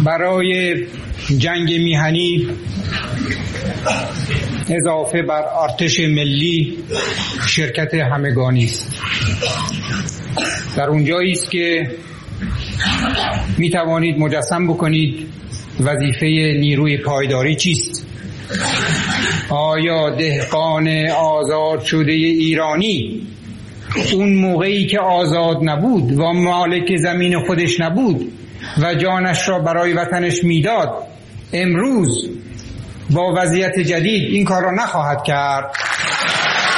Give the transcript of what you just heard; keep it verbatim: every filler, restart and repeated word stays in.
برای جنگ میهنی اضافه بر ارتش ملی شرکت همگانی است. در اونجایی است که می توانید مجسم بکنید وظیفه نیروی پایداری چیست. آیا دهقان آزاد شده ایرانی اون موقعی که آزاد نبود و مالک زمین خودش نبود و جانش را برای وطنش میداد، امروز با وضعیت جدید این کار را نخواهد کرد؟